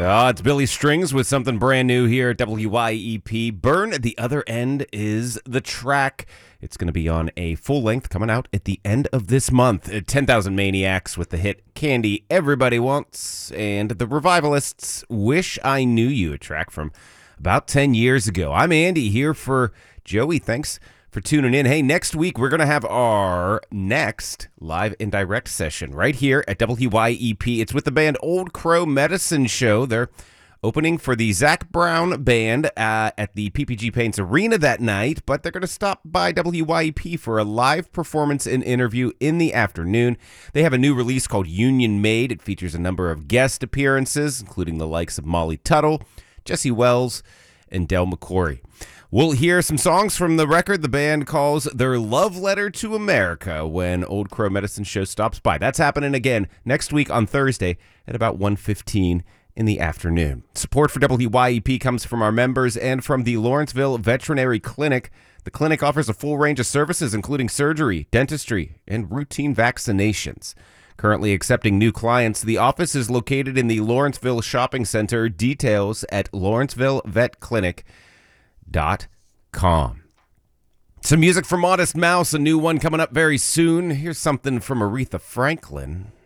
It's Billy Strings with something brand new here at WYEP. Burn at the Other End is the track. It's going to be on a full length coming out at the end of this month. 10,000 Maniacs with the hit Candy Everybody Wants, and the Revivalists' Wish I Knew You, a track from about 10 years ago. I'm Andy here for Joey. Thanks for tuning in. Hey, next week we're going to have our next live and direct session right here at WYEP. It's with the band Old Crow Medicine Show. They're opening for the Zac Brown Band at the PPG Paints Arena that night, but they're going to stop by WYEP for a live performance and interview in the afternoon. They have a new release called Union Made. It features a number of guest appearances, including the likes of Molly Tuttle, Jesse Wells, and Del McCoury. We'll hear some songs from the record the band calls their love letter to America when Old Crow Medicine Show stops by. That's happening again next week on Thursday at about 1:15 in the afternoon. Support for WYEP comes from our members and from the Lawrenceville Veterinary Clinic. The clinic offers a full range of services, including surgery, dentistry, and routine vaccinations. Currently accepting new clients, the office is located in the Lawrenceville Shopping Center. Details at lawrencevillepetclinic.com. Some music from Modest Mouse, a new one coming up very soon. Here's something from Aretha Franklin.